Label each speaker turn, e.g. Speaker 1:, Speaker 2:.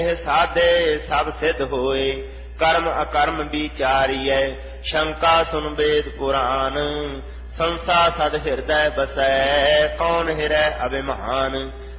Speaker 1: साधे सब सिद्ध होए, कर्म अकर्म विचारिय, शंका सुन वेद पुराण। संसा सद हृदय बसै, कौन हिरै अभिमान।